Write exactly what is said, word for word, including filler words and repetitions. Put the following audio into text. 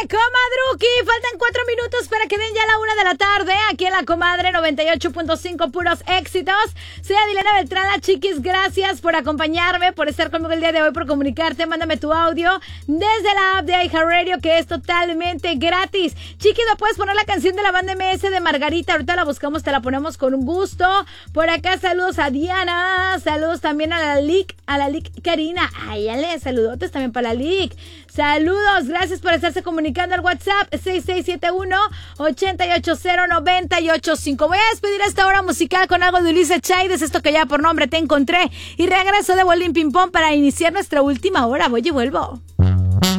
comadruki! Faltan cuatro minutos para que den ya la una de la tarde. Aquí en La Comadre noventa y ocho punto cinco, puros éxitos. Soy Adilena Beltrán, la chiquis. Gracias por acompañarme, por estar conmigo el día de hoy, por comunicarte. Mándame tu audio desde la app de iHeartRadio, que es totalmente gratis. Chiquis, ¿me puedes poner la canción de la banda M S de Margarita? Ahorita la buscamos, te la ponemos con un gusto. Por acá saludos a Diana. Saludos también a la Lick, a la Lick Karina. Ay, ale, saludotes también para la Lick. Saludos, gracias por estarse comunicando al WhatsApp seis seis siete uno, ocho ocho cero, nueve ocho cinco. Voy a despedir esta hora musical con algo de Ulises Chaides, esto que ya por nombre te encontré. Y regreso de Bolín Ping Pong para iniciar nuestra última hora. Voy y vuelvo.